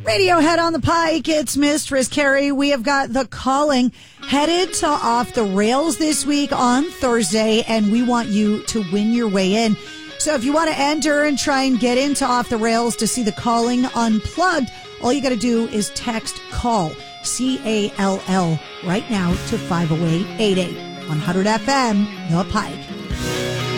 Radiohead on the Pike. It's Mistress Carrie. We have got The Calling headed to Off the Rails this week on Thursday, and we want you to win your way in. So if you want to enter and try and get into Off the Rails to see The Calling unplugged, all you got to do is text CALL, CALL, right now to 50888. 100 FM, The Pike.